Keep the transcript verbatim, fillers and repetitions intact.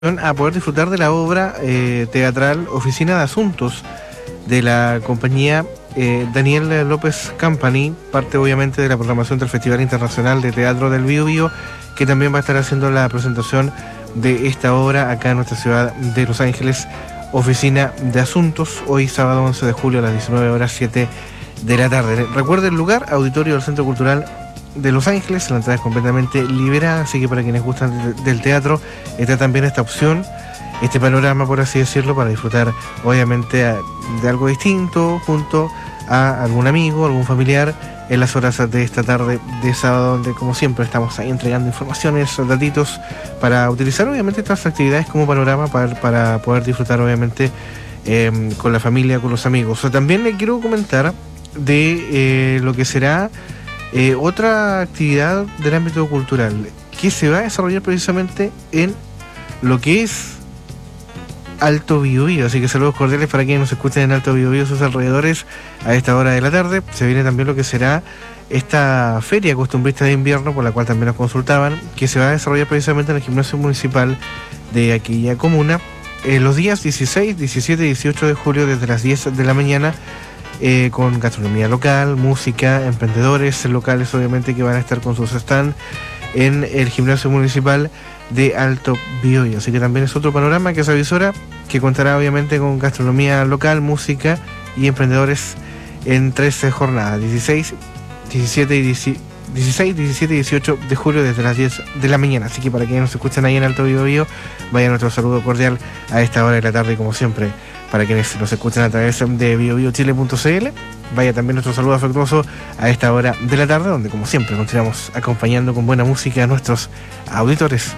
a poder disfrutar de la obra eh, teatral Oficina de Asuntos de la compañía eh, Daniel López Company, parte obviamente de la programación del Festival Internacional de Teatro del Biobío, que también va a estar haciendo la presentación de esta obra acá en nuestra ciudad de Los Ángeles, Oficina de Asuntos, hoy sábado once de julio a las diecinueve horas siete de la tarde. Recuerde el lugar, auditorio del Centro Cultural de Los Ángeles, la entrada es completamente liberada, así que para quienes gustan de, del teatro está también esta opción, este panorama, por así decirlo, para disfrutar obviamente a, de algo distinto junto a algún amigo, algún familiar en las horas de esta tarde de sábado, donde como siempre estamos ahí entregando informaciones, datitos para utilizar obviamente estas actividades como panorama para, para poder disfrutar obviamente eh, con la familia, con los amigos. O sea, también le quiero comentar de eh, lo que será Eh, otra actividad del ámbito cultural que se va a desarrollar precisamente en lo que es Alto Biobío, así que saludos cordiales para quienes nos escuchen en Alto Biobío, sus alrededores, a esta hora de la tarde. Se viene también lo que será esta feria costumbrista de invierno, por la cual también nos consultaban, que se va a desarrollar precisamente en el gimnasio municipal de aquella comuna, eh, los días dieciséis, diecisiete y dieciocho de julio, desde las diez de la mañana, Eh, con gastronomía local, música, emprendedores locales obviamente que van a estar con sus stand en el gimnasio municipal de Alto Biobío. Así que también es otro panorama que se avisora, que contará obviamente con gastronomía local, música y emprendedores en trece jornadas, dieciséis, diecisiete y dieciséis, diecisiete y dieciocho de julio, desde las diez de la mañana. Así que para quienes nos escuchan ahí en Alto Biobío, vaya nuestro saludo cordial a esta hora de la tarde, como siempre. Para quienes nos escuchan a través de biobiochile punto c l, vaya también nuestro saludo afectuoso a esta hora de la tarde, donde como siempre continuamos acompañando con buena música a nuestros auditores.